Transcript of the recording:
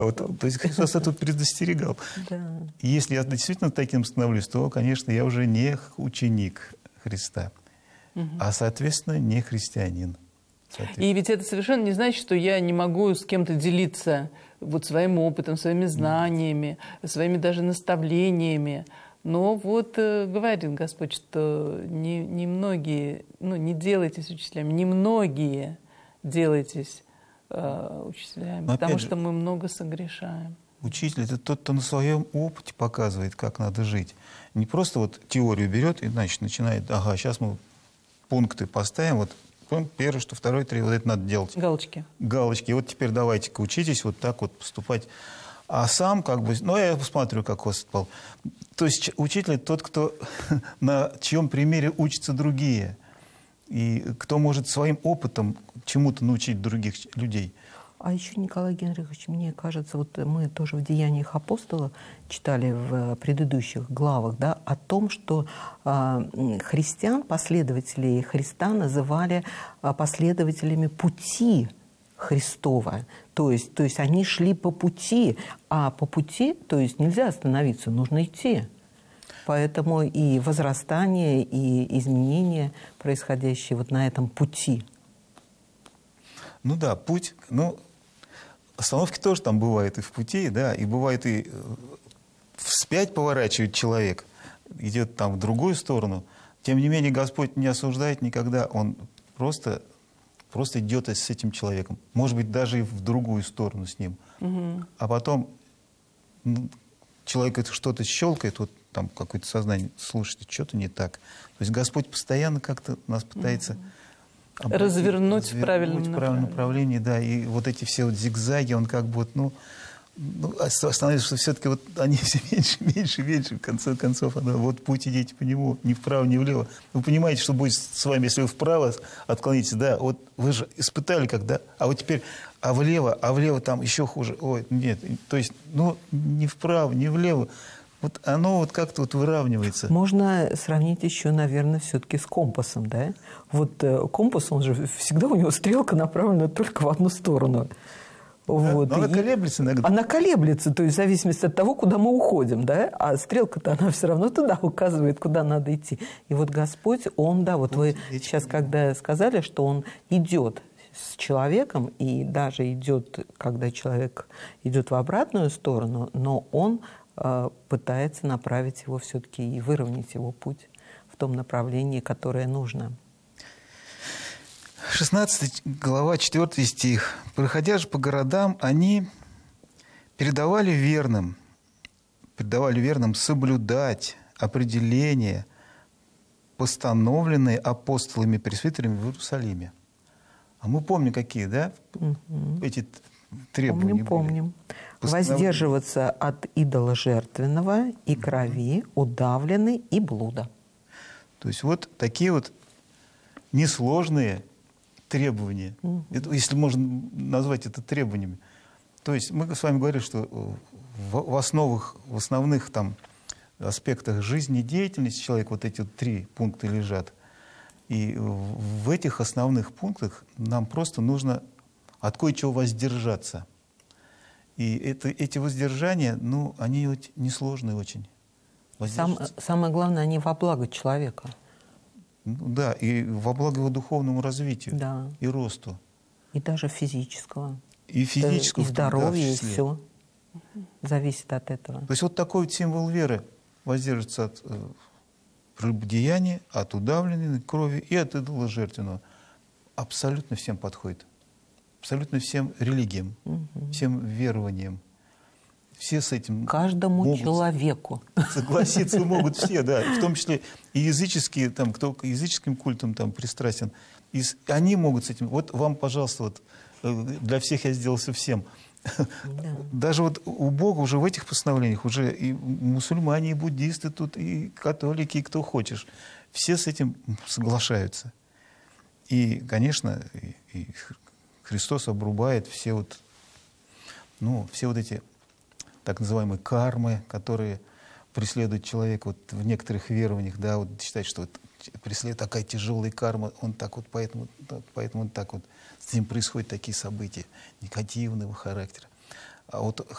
Вот, то есть Христос это предостерегал. Да. И если я действительно таким становлюсь, то, конечно, я уже не ученик Христа, а, соответственно, не христианин. И ведь это совершенно не значит, что я не могу с кем-то делиться вот своим опытом, своими знаниями, своими даже наставлениями. Но вот говорит Господь, что не многие, ну, не делайтесь учителями, немногие делайтесь учителями, потому что мы много согрешаем. Учитель — это тот, кто на своем опыте показывает, как надо жить. Не просто вот теорию берет и, значит, начинает, ага, сейчас мы пункты поставим, вот первый, что второй, третий, вот это надо делать. Галочки. Галочки. И вот теперь давайте-ка учитесь вот так вот поступать. А сам как бы, ну, я посмотрю, как поступал. То есть учитель — это тот, кто на чьем примере учатся другие. И кто может своим опытом чему-то научить других людей. А еще, Николай Генрихович, мне кажется, вот мы тоже в «Деяниях апостола» читали в предыдущих главах, да, о том, что христиан, последователей Христа называли последователями пути Христова. То есть они шли по пути, а по пути, то есть нельзя остановиться, нужно идти. Поэтому и возрастание, и изменения, происходящие вот на этом пути. Ну да, путь, ну, остановки тоже там бывают и в пути, да, и бывает и вспять поворачивает человек, идет там в другую сторону. Тем не менее, Господь не осуждает никогда, Он просто идет с этим человеком. Может быть, даже и в другую сторону с ним. А потом человек что-то щелкает, вот там какое-то сознание, слушайте, что-то не так. То есть Господь постоянно как-то нас пытается развернуть в правильном направлении. Да, и вот эти все вот зигзаги, он как бы вот, ну остановится, что все-таки вот они все меньше, в конце концов, вот путь идите по нему, ни вправо, ни влево. Вы понимаете, что будет с вами, если вы вправо отклонитесь, да, вот вы же испытали когда, а вот теперь, а влево там еще хуже. Ой, нет, то есть, ну, ни вправо, ни влево. Вот оно вот как-то вот выравнивается. Можно сравнить еще, наверное, все-таки с компасом, да? Вот компас, он же всегда, у него стрелка направлена только в одну сторону. Да, вот. Но она колеблется иногда. Она колеблется, то есть в зависимости от того, куда мы уходим, да? А стрелка-то, она все равно туда указывает, куда надо идти. И вот Господь, Он, да, вот вы сейчас, когда сказали, что Он идет с человеком, и даже идет, когда человек идет в обратную сторону, но Он пытается направить его все-таки и выровнять его путь в том направлении, которое нужно. 16 глава, 4 стих. «Проходя же по городам, они передавали верным соблюдать определения, постановленные апостолами и пресвитерами в Иерусалиме». А мы помним, какие, да, эти требования Помним. Воздерживаться от идола жертвенного и крови, удавленной и блуда. То есть вот такие вот несложные требования, это, если можно назвать это требованиями. То есть мы с вами говорили, что в основных там аспектах жизни и деятельности человека вот эти вот 3 пункта лежат. И в этих основных пунктах нам просто нужно от кое-чего воздержаться. И эти воздержания, ну, они вот несложные очень. Самое главное, они во благо человека. Да, и во благо его духовному развитию, да. И росту. И даже физического. И физического. И здоровья, и все зависит от этого. То есть вот такой вот символ веры: воздерживаться от прелюбодеяния, от удавленной крови и от идола жертвенного. Абсолютно всем подходит. Абсолютно всем религиям, всем верованиям. Все с этим каждому человеку. Согласиться могут все, да. В том числе и языческие, там, кто к языческим культам там пристрастен. И они могут с этим. Вот вам, пожалуйста, вот, для всех я сделался всем. Да. Даже вот у Бога уже в этих постановлениях уже и мусульмане, и буддисты тут, и католики, и кто хочешь. Все с этим соглашаются. И, конечно, и Христос обрубает все вот, ну, все вот эти так называемые кармы, которые преследуют человека вот в некоторых верованиях, да, вот считать, что вот преследует такая тяжелая карма, он так вот, поэтому он так вот, с ним происходят такие события негативного характера. А вот